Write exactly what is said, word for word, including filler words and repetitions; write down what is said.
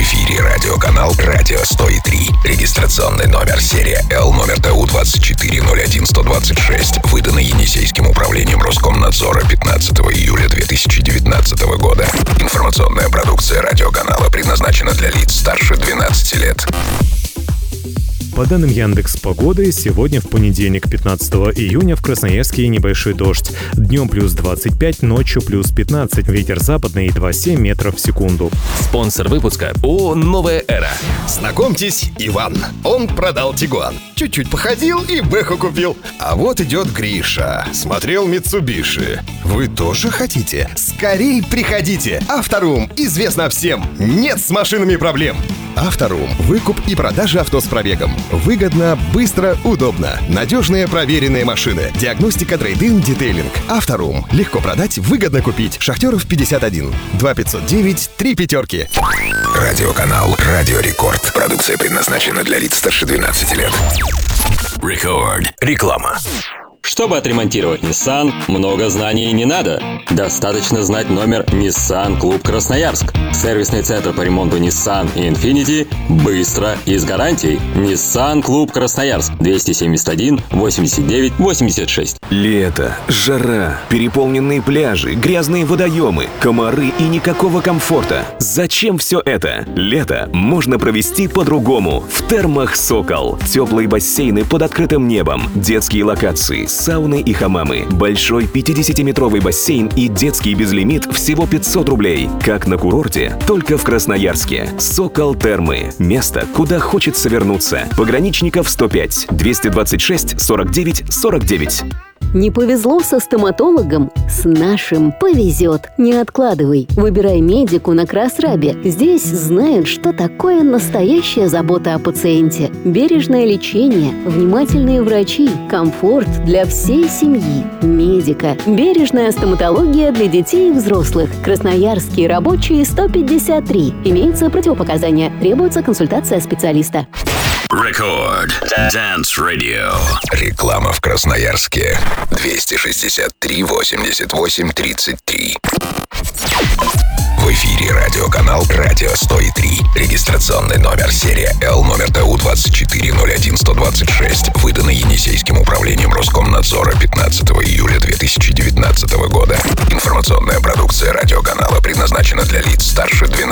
эфире радиоканал «Радио сто три». Регистрационный номер серия Л, номер Т У двадцать четыре ноль один сто двадцать шесть. Выданный Енисейским управлением Роскомнадзора пятнадцатого июля две тысячи девятнадцатого года. Информационная продукция радиоканала предназначена для лиц старше двенадцати лет. По данным Яндекс.Погоды, сегодня в понедельник, пятнадцатого июня, в Красноярске небольшой дождь. Днем плюс двадцать пять, ночью плюс пятнадцать. Ветер западный два целых семь десятых метров в секунду. Спонсор выпуска ООО «Новая эра». Знакомьтесь, Иван. Он продал Тигуан. Чуть-чуть походил и Бэху купил. А вот идет Гриша. Смотрел Митсубиши. Вы тоже хотите? Скорей приходите. Авторум известно всем. Нет с машинами проблем. Авторум. Выкуп и продажа авто с пробегом. Выгодно, быстро, удобно. Надежные проверенные машины. Диагностика, трейд-ин, детейлинг. Авторум. Легко продать, выгодно купить. Шахтеров пятьдесят один. два пятьсот девять три пятерки. Радиоканал «Радио Рекорд». Продукция предназначена для лиц старше двенадцати лет. Рекорд. Реклама. Чтобы отремонтировать Nissan, много знаний не надо. Достаточно знать номер Nissan Клуб Красноярск. Сервисный центр по ремонту Nissan и Infiniti быстро и с гарантией. Nissan Клуб Красноярск. двести семьдесят один восемьдесят девять восемьдесят шесть. Лето, жара, переполненные пляжи, грязные водоемы, комары и никакого комфорта. Зачем все это? Лето можно провести по-другому. В термах «Сокол». Теплые бассейны под открытым небом, детские локации, сауны и хамамы, большой пятидесятиметровый бассейн и детский безлимит всего пятьсот рублей. Как на курорте, только в Красноярске. «Сокол Термы». Место, куда хочется вернуться. Пограничников сто пять, двести двадцать шесть, сорок девять, сорок девять. Не повезло со стоматологом? С нашим повезет. Не откладывай. Выбирай медику на Красрабе. Здесь знают, что такое настоящая забота о пациенте. Бережное лечение, внимательные врачи, комфорт для всей семьи. Медика. Бережная стоматология для детей и взрослых. Красноярские рабочие сто пятьдесят три. Имеются противопоказания. Требуется консультация специалиста. Рекорд. Dance Radio. Реклама в Красноярске. двести шестьдесят три восемьдесят восемь тридцать три. В эфире радиоканал «Радио сто три». Регистрационный номер серия Л, номер Т У двадцать четыре ноль один сто двадцать шесть. Выданный Енисейским управлением Роскомнадзора пятнадцатого июля две тысячи девятнадцатого года. Информационная продукция радиоканала предназначена для лиц старше двенадцати лет.